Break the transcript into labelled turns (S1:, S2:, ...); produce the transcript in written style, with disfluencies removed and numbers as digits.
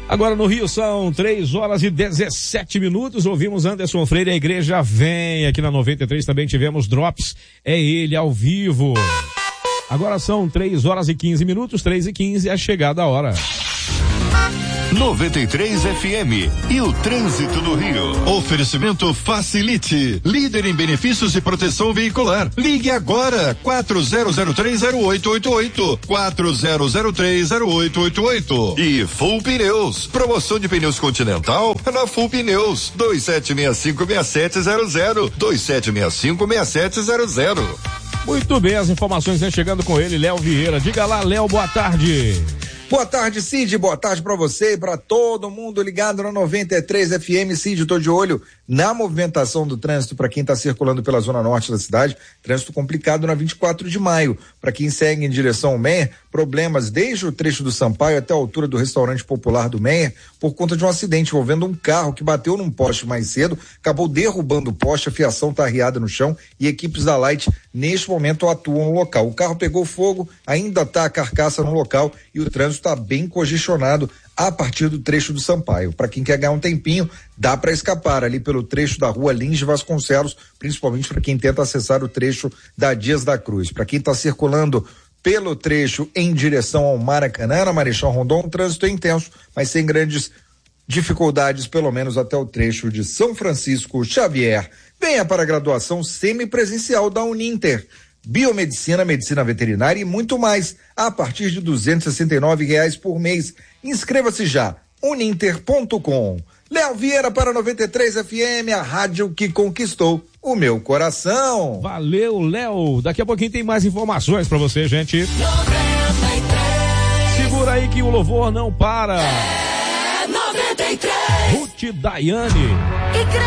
S1: Agora no Rio são 3h17. Ouvimos Anderson Freire, a igreja vem. Aqui na 93 também tivemos Drops, é ele ao vivo. Agora são 3h15, 3h15, a chegada a hora.
S2: 93 FM e o trânsito no Rio.
S3: Oferecimento Facilite, líder em benefícios e proteção veicular. Ligue agora, 40030888, 40030888.
S2: E Full Pneus, promoção de pneus Continental na Full Pneus, 27656700, 27656700.
S1: Muito bem, as informações vêm chegando com ele, Léo Vieira. Diga lá, Léo, boa tarde.
S4: Boa tarde, Cid, boa tarde pra você e pra todo mundo ligado na 93 FM. Cid, tô de olho na movimentação do trânsito para quem tá circulando pela zona norte da cidade, trânsito complicado na 24 de maio. Para quem segue em direção ao Meier, problemas desde o trecho do Sampaio até a altura do restaurante popular do Meier, por conta de um acidente envolvendo um carro que bateu num poste mais cedo, acabou derrubando o poste, a fiação tá arriada no chão e equipes da Light neste momento atuam no local. O carro pegou fogo, ainda tá a carcaça no local e o trânsito está bem congestionado a partir do trecho do Sampaio. Para quem quer ganhar um tempinho, dá para escapar ali pelo trecho da rua Lins de Vasconcelos, principalmente para quem tenta acessar o trecho da Dias da Cruz. Para quem está circulando pelo trecho em direção ao Maracanã, na Marechal Rondon, o trânsito é intenso, mas sem grandes dificuldades, pelo menos até o trecho de São Francisco Xavier. Venha para a graduação semipresencial da Uninter. Biomedicina, medicina veterinária e muito mais, a partir de R$269 por mês. Inscreva-se já, uninter.com. Léo Vieira para 93 FM, a rádio que conquistou o meu coração.
S1: Valeu, Léo. Daqui a pouquinho tem mais informações para você, gente. 93. Segura aí que o louvor não para.
S5: 93.
S1: Ruth Daiane.